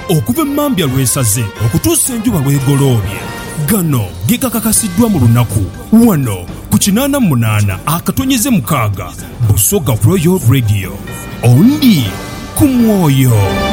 okuva emmambya lw'esaze okutuusa enjuba lw'egoloobye. Gano gekakakasiddwa mu lunaku wano ku 88.6 Busoga Royal Radio. Ondi ku mwoyo.